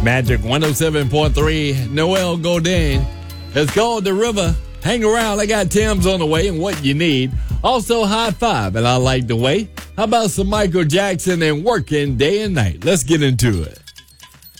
Magic 107.3, Noel Godin. It's called The River. Hang around. I got Tim's on the way and what you need. Also, High Five, and I like the way. How about some Michael Jackson and Working Day and Night? Let's get into it.